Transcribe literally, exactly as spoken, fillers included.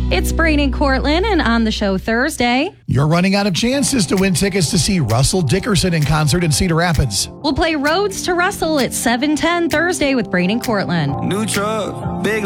It's Brady Cortland, and on the show Thursday, you're running out of chances to win tickets to see Russell Dickerson in concert in Cedar Rapids. We'll play Roads to Russell at seven ten Thursday with Brady Cortland. New truck, big